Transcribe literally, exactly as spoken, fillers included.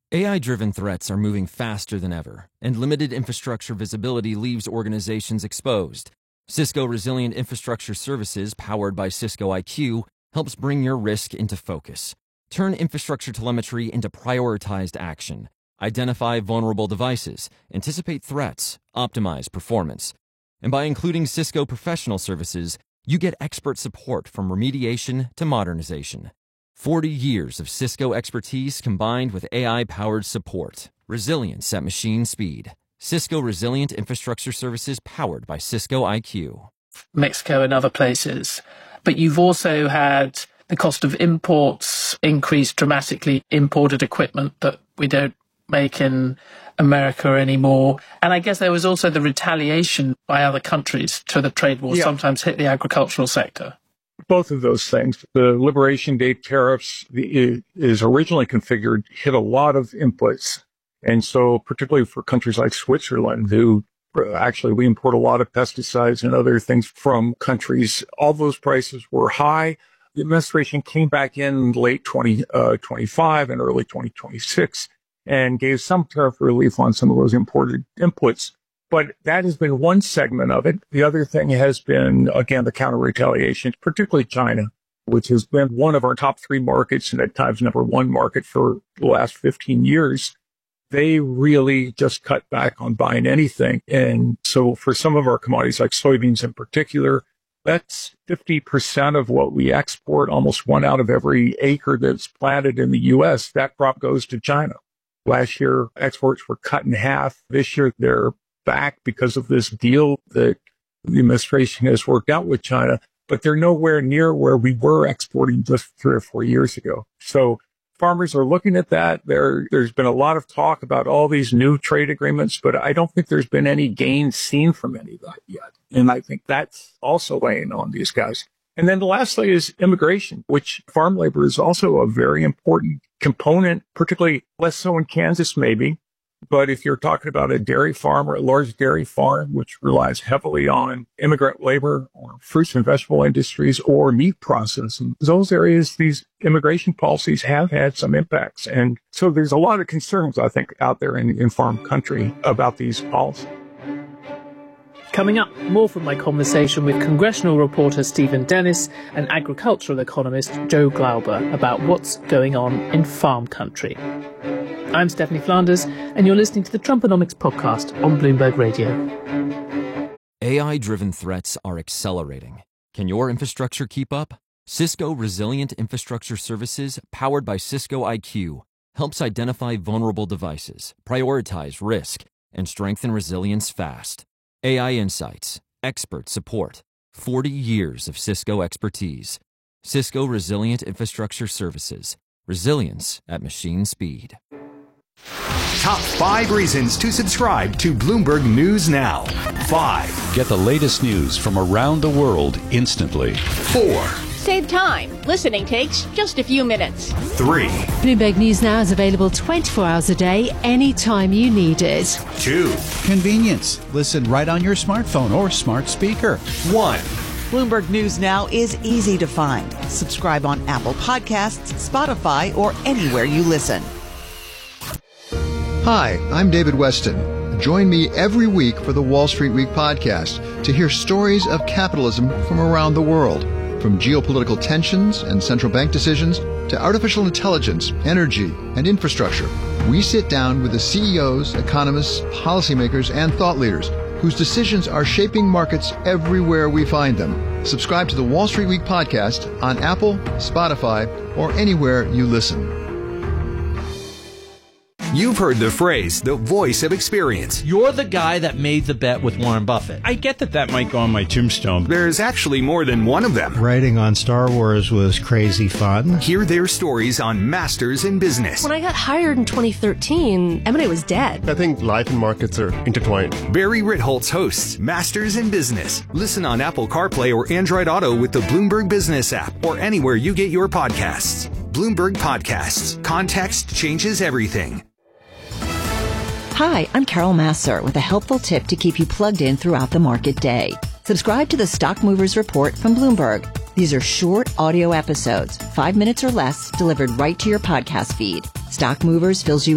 A I-driven threats are moving faster than ever, and limited infrastructure visibility leaves organizations exposed. Cisco Resilient Infrastructure Services, powered by Cisco I Q, helps bring your risk into focus. Turn infrastructure telemetry into prioritized action. Identify vulnerable devices, anticipate threats, optimize performance. And by including Cisco Professional Services, you get expert support from remediation to modernization. forty years of Cisco expertise combined with A I-powered support. Resilience at machine speed. Cisco Resilient Infrastructure Services powered by Cisco I Q. Mexico and other places. But you've also had the cost of imports increase dramatically, imported equipment that we don't make in America anymore. And I guess there was also the retaliation by other countries to the trade war, yeah. sometimes hit the agricultural sector. Both of those things. The Liberation Day tariffs the, is originally configured, hit a lot of inputs. And so particularly for countries like Switzerland, who actually we import a lot of pesticides and other things from countries, all those prices were high. The administration came back in late twenty twenty-five and early twenty twenty-six and gave some tariff relief on some of those imported inputs. But that has been one segment of it. The other thing has been, again, the counter-retaliation, particularly China, which has been one of our top three markets and at times number one market for the last fifteen years. They really just cut back on buying anything. And so for some of our commodities, like soybeans in particular, that's fifty percent of what we export, almost one out of every acre that's planted in the U S. That crop goes to China. Last year, exports were cut in half. This year, they're back because of this deal that the administration has worked out with China, but they're nowhere near where we were exporting just three or four years ago. So farmers are looking at that. There, there's been a lot of talk about all these new trade agreements, but I don't think there's been any gain seen from any of that yet. And I think that's also weighing on these guys. And then the last thing is immigration, which farm labor is also a very important component, particularly less so in Kansas maybe. But if you're talking about a dairy farm or a large dairy farm, which relies heavily on immigrant labor or fruits and vegetable industries or meat processing, those areas, these immigration policies have had some impacts. And so there's a lot of concerns, I think, out there in, in farm country about these policies. Coming up, more from my conversation with congressional reporter Stephen Dennis and agricultural economist Joe Glauber about what's going on in farm country. I'm Stephanie Flanders, and you're listening to the Trumponomics podcast on Bloomberg Radio. A I-driven threats are accelerating. Can your infrastructure keep up? Cisco Resilient Infrastructure Services, powered by Cisco I Q, helps identify vulnerable devices, prioritize risk, and strengthen resilience fast. A I insights, expert support, forty years of Cisco expertise. Cisco Resilient Infrastructure Services, resilience at machine speed. Top five reasons to subscribe to Bloomberg News Now. Five. Get the latest news from around the world instantly. Four. Save time. Listening takes just a few minutes. Three. Bloomberg News Now is available twenty-four hours a day, anytime you need it. Two. Convenience. Listen right on your smartphone or smart speaker. One. Bloomberg News Now is easy to find. Subscribe on Apple Podcasts, Spotify, or anywhere you listen. Hi, I'm David Weston. Join me every week for the Wall Street Week podcast to hear stories of capitalism from around the world. From geopolitical tensions and central bank decisions to artificial intelligence, energy, and infrastructure, we sit down with the C E Os, economists, policymakers, and thought leaders whose decisions are shaping markets everywhere we find them. Subscribe to the Wall Street Week podcast on Apple, Spotify, or anywhere you listen. You've heard the phrase, the voice of experience. You're the guy that made the bet with Warren Buffett. I get that that might go on my tombstone. There's actually more than one of them. Writing on Star Wars was crazy fun. Hear their stories on Masters in Business. When I got hired in twenty thirteen, M and A was dead. I think life and markets are intertwined. Barry Ritholtz hosts Masters in Business. Listen on Apple CarPlay or Android Auto with the Bloomberg Business app or anywhere you get your podcasts. Bloomberg Podcasts. Context changes everything. Hi, I'm Carol Massar with a helpful tip to keep you plugged in throughout the market day. Subscribe to the Stock Movers Report from Bloomberg. These are short audio episodes, five minutes or less, delivered right to your podcast feed. Stock Movers fills you